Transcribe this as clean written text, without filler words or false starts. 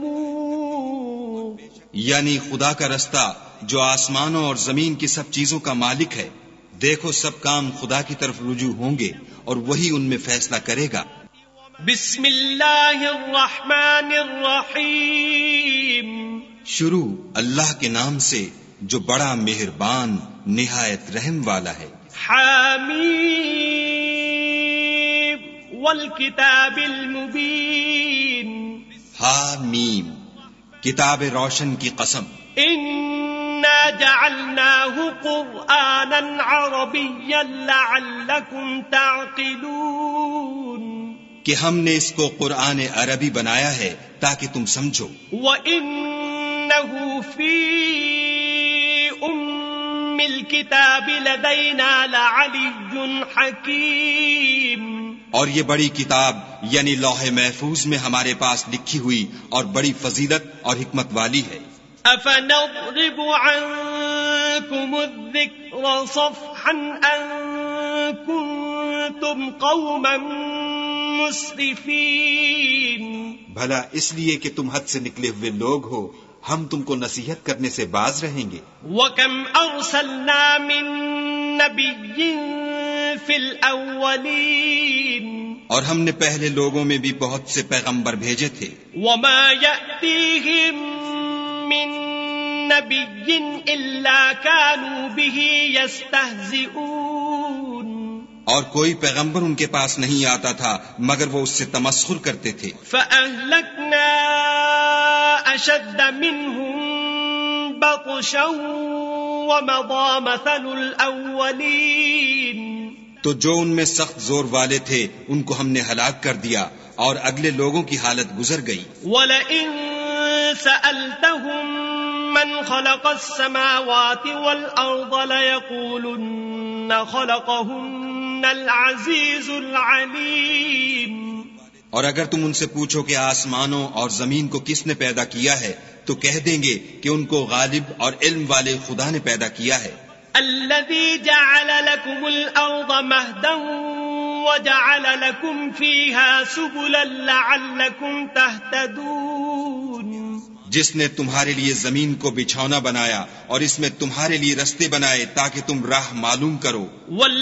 الأمور یعنی خدا کا رستہ جو آسمانوں اور زمین کی سب چیزوں کا مالک ہے. دیکھو سب کام خدا کی طرف رجوع ہوں گے اور وہی ان میں فیصلہ کرے گا. بسم اللہ الرحمن الرحیم شروع اللہ کے نام سے جو بڑا مہربان نہایت رحم والا ہے. حامیم والکتاب المبین حامیم کتاب روشن کی قسم. انا جعلناه قرآنا عربیا لعلکم تعقلون کہ ہم نے اس کو قرآن عربی بنایا ہے تاکہ تم سمجھو. وَإِنَّهُ فِي أُمِّ الْكِتَابِ لَدَيْنَا لَعَلِيٌّ حَكِيمٌ اور یہ بڑی کتاب یعنی لوح محفوظ میں ہمارے پاس لکھی ہوئی اور بڑی فضیلت اور حکمت والی ہے. أَفَنَضْرِبُ عَنكُمُ الذِّكْرَ صَفْحًا أَن كُنتُمْ قَوْمًا مُسْرِفِينَ بھلا اس لیے کہ تم حد سے نکلے ہوئے لوگ ہو ہم تم کو نصیحت کرنے سے باز رہیں گے. وَكَمْ أَرْسَلْنَا مِن نَبِيٍّ فِي الْأَوَّلِينَ اور ہم نے پہلے لوگوں میں بھی بہت سے پیغمبر بھیجے تھے. وَمَا يَأْتِيهِم مِّن نَبِيٍّ إِلَّا كَانُوا بِهِ يَسْتَهْزِئُونَ اور کوئی پیغمبر ان کے پاس نہیں آتا تھا مگر وہ اس سے تمسخر کرتے تھے. فَأَهْلَكْنَا أَشَدَّ مِنْهُمْ بَطْشًا وَمَضَى مَثَلُ الْأَوَّلِينَ تو جو ان میں سخت زور والے تھے ان کو ہم نے ہلاک کر دیا اور اگلے لوگوں کی حالت گزر گئی. وَلَئِن سَأَلْتَهُم مَّنْ خَلَقَ السَّمَاوَاتِ وَالْأَرْضَ لَيَقُولُنَّ خَلَقَهُنَّ الْعَزِيزُ الْعَلِيمُ اور اگر تم ان سے پوچھو کہ آسمانوں اور زمین کو کس نے پیدا کیا ہے تو کہہ دیں گے کہ ان کو غالب اور علم والے خدا نے پیدا کیا ہے. الذي جعل لكم الأرض مهدا وجعل لكم فيها سبلا لعلكم تهتدون جس نے تمہارے لیے زمین کو بچھونا بنایا اور اس میں تمہارے لیے رستے بنائے تاکہ تم راہ معلوم کرو.